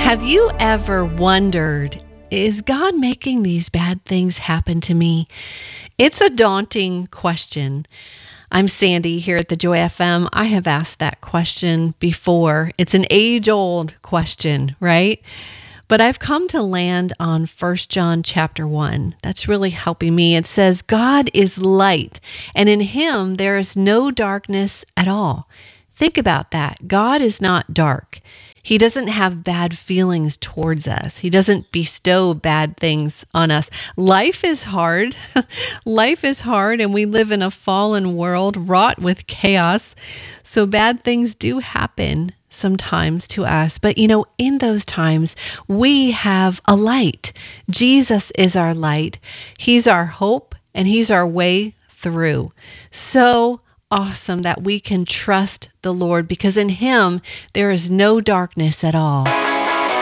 Have you ever wondered, is God making these bad things happen to me? It's a daunting question. I'm Sandy here at the Joy FM. I have asked that question before. It's an age-old question, right? But I've come to land on 1 John chapter 1. That's really helping me. It says, God is light, and in him there is no darkness at all. Think about that. God is not dark. He doesn't have bad feelings towards us. He doesn't bestow bad things on us. Life is hard. Life is hard, and we live in a fallen world wrought with chaos. So bad things do happen sometimes to us. But in those times, we have a light. Jesus is our light. He's our hope, and he's our way through. So awesome that we can trust the Lord, because in him there is no darkness at all.